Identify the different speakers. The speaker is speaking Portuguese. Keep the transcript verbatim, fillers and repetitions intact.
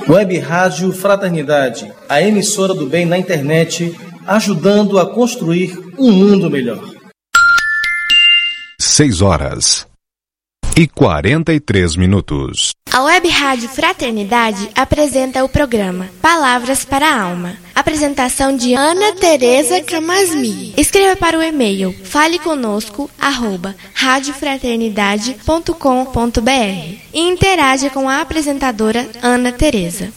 Speaker 1: Web Rádio Fraternidade, a emissora do bem na internet, ajudando a construir um mundo melhor.
Speaker 2: Seis horas e quarenta e três minutos.
Speaker 3: A Web Rádio Fraternidade apresenta o programa Palavras para a Alma. Apresentação de Ana Tereza Camasmi. Escreva para o e-mail faleconosco arroba radiofraternidade ponto com ponto br e interaja com a apresentadora Ana Tereza.